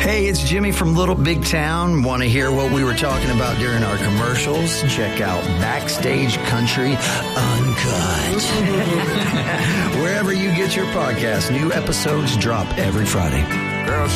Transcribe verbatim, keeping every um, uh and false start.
Hey, it's Jimmy from Little Big Town. Want to hear what we were talking about during our commercials? Check out Backstage Country Uncut. Wherever you get your podcast, new episodes drop every Friday. Girl,